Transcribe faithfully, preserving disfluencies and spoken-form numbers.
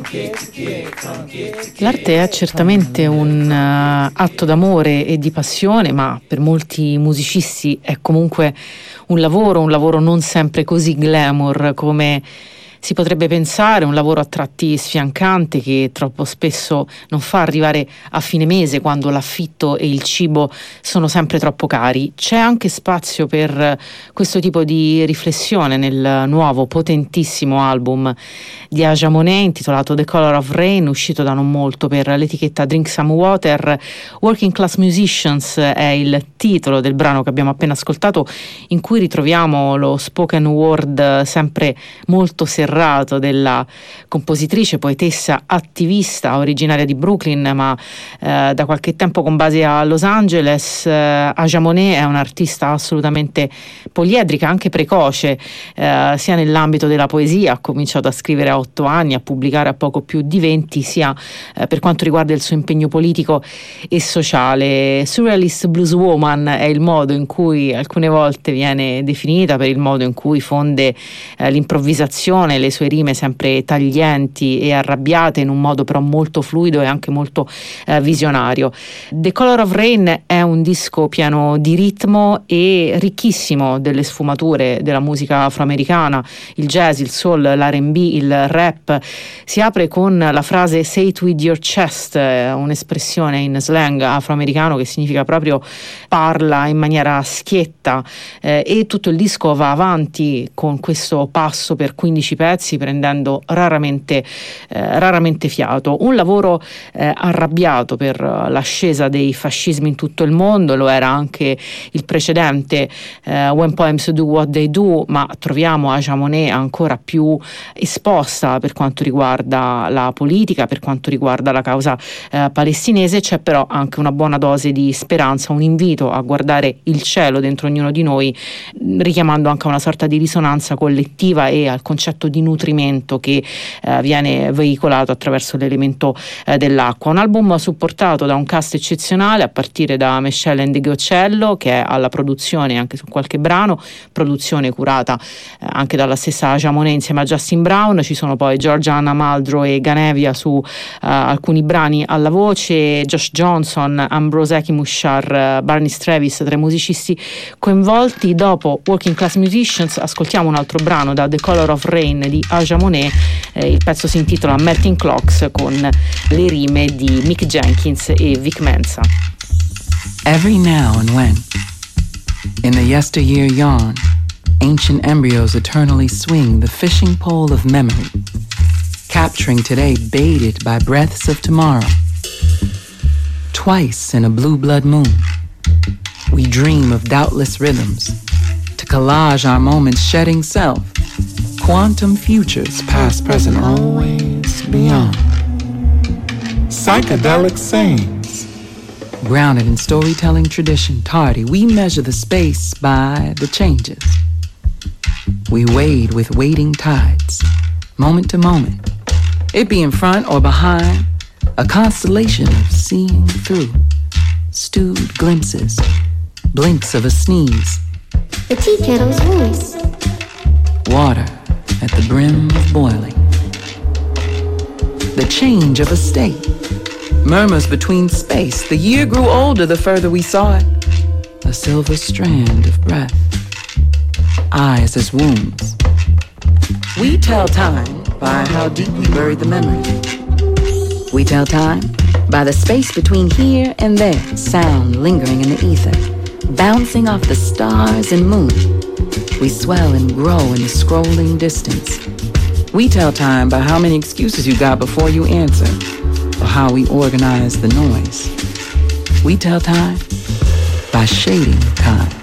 L'arte è certamente un uh, atto d'amore e di passione, ma per molti musicisti è comunque un lavoro, un lavoro non sempre così glamour come si potrebbe pensare, un lavoro a tratti sfiancante che troppo spesso non fa arrivare a fine mese quando l'affitto e il cibo sono sempre troppo cari. C'è anche spazio per questo tipo di riflessione nel nuovo potentissimo album di Aja Monet intitolato The Color of Rain, uscito da non molto per l'etichetta Drink Some Water. Working Class Musicians è il titolo del brano che abbiamo appena ascoltato, in cui ritroviamo lo spoken word sempre molto serrato della compositrice, poetessa, attivista originaria di Brooklyn, ma eh, da qualche tempo con base a Los Angeles. eh, Aja Monet è un'artista assolutamente poliedrica, anche precoce, eh, sia nell'ambito della poesia, ha cominciato a scrivere a otto anni, a pubblicare a poco più di venti, sia eh, per quanto riguarda il suo impegno politico e sociale. Surrealist Blues Woman è il modo in cui alcune volte viene definita, per il modo in cui fonde eh, l'improvvisazione, le sue rime sempre taglienti e arrabbiate, in un modo però molto fluido e anche molto eh, visionario. The Color of Rain è un disco pieno di ritmo e ricchissimo delle sfumature della musica afroamericana, il jazz, il soul, l'R and B, il rap. Si apre con la frase "say it with your chest", un'espressione in slang afroamericano che significa proprio parla in maniera schietta, eh, e tutto il disco va avanti con questo passo per quindici pezzi, prendendo raramente, eh, raramente fiato. Un lavoro eh, arrabbiato per l'ascesa dei fascismi in tutto il mondo, lo era anche il precedente eh, When Poems Do What They Do, ma troviamo Aja Monet ancora più esposta per quanto riguarda la politica, per quanto riguarda la causa eh, palestinese. C'è però anche una buona dose di speranza, un invito a guardare il cielo dentro ognuno di noi, richiamando anche a una sorta di risonanza collettiva e al concetto di nutrimento che eh, viene veicolato attraverso l'elemento eh, dell'acqua. Un album supportato da un cast eccezionale, a partire da Meshell Ndegeocello, che è alla produzione anche su qualche brano, produzione curata eh, anche dalla stessa Aja Monet insieme a Justin Brown. Ci sono poi Georgia Anna Muldrow e Ganevia su eh, alcuni brani alla voce, Josh Johnson, Ambrose Ekimushar, uh, Barney Stravis, tra i musicisti coinvolti. Dopo Working Class Musicians ascoltiamo un altro brano da The Color of Rain di Aja Monet. Eh, il pezzo si intitola Melting Clocks, con le rime di Mick Jenkins e Vic Mensa. Every now and when, in the yesteryear yawn, ancient embryos eternally swing the fishing pole of memory, capturing today baited by breaths of tomorrow. Twice in a blue blood moon, we dream of doubtless rhythms to collage our moments shedding self, quantum futures, past, present, always beyond. Psychedelic sayings, grounded in storytelling tradition, tardy, we measure the space by the changes. We wade with waiting tides, moment to moment. It be in front or behind, a constellation of seeing through, stewed glimpses, blinks of a sneeze. The tea kettle's voice. Water at the brim of boiling. The change of a state. Murmurs between space. The year grew older the further we saw it. A silver strand of breath. Eyes as wounds. We tell time by how deep we buried the memory. We tell time by the space between here and there. Sound lingering in the ether, bouncing off the stars and moon. We swell and grow in the scrolling distance. We tell time by how many excuses you got before you answer, or how we organize the noise. We tell time by shading time.